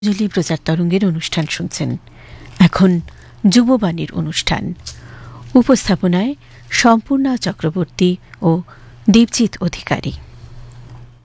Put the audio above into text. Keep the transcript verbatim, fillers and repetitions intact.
জলি প্রচার তরঙ্গের অনুষ্ঠান শুনছেন। এখন যুববাণীর অনুষ্ঠান, উপস্থাপনায় সম্পূর্ণা চক্রবর্তী ও দীপজিৎ অধিকারী।